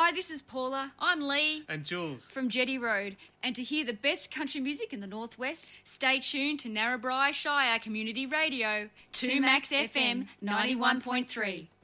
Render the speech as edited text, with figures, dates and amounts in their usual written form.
Hi, this is Paula. I'm Lee. And Jules. From Jetty Road. And to hear the best country music in the Northwest, stay tuned to Narrabri Shire Community Radio, 2 Max FM 91.3.